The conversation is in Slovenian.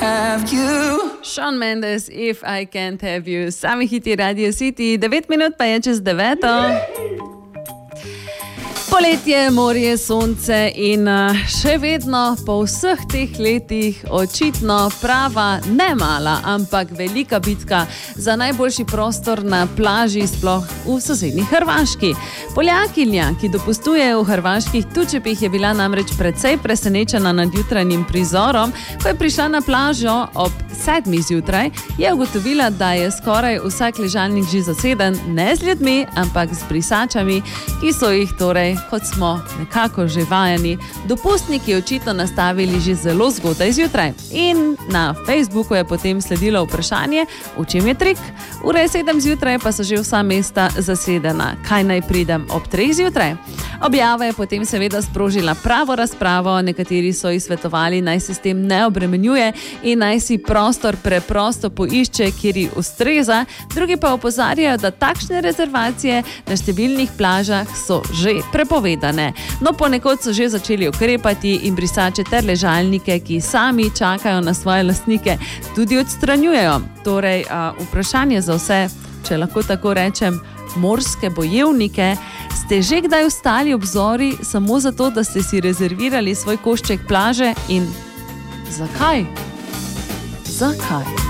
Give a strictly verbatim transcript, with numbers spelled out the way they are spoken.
have you. Shawn Mendes, If I Can't Have You. Sami hiti Radio City, devet minut pa je čez deveto. Poletje, morje, sonce in še vedno po vseh teh letih očitno prava ne mala, ampak velika bitka za najboljši prostor na plaži, sploh v sosednji Hrvaški. Poljakinja, ki dopustuje v hrvaških Tučepih, je bila namreč precej presenečena nad jutranjim prizorom. Ko je prišla na plažo ob sedmih zjutraj, je ugotovila, da je skoraj vsak ležalnik že zaseden, ne z ljudmi, ampak z brisačami, ki so jih torej, kot smo nekako že vajeni, dopustniki očitno nastavili že zelo zgodaj zjutraj. In na Facebooku je potem sledilo vprašanje, v čem je trik. Ure sedem zjutraj pa so že vsa mesta zasedena. Kaj naj pridem ob treh zjutraj? Objava je potem seveda sprožila pravo razpravo, nekateri so ji svetovali, naj se s tem ne obremenjuje in naj si prostor preprosto poišče, kjer ji ustreza, drugi pa opozarjajo, da takšne rezervacije na številnih plažah so že prepovedane. No, ponekod so že začeli ukrepati in brisače ter ležalnike, ki sami čakajo na svoje lastnike, tudi odstranjujejo. Torej, a, vprašanje za vse, če lahko tako rečem, morske bojevnike, ste že kdaj ostali ob zori samo zato, da ste si rezervirali svoj košček plaže in zakaj? Zakaj?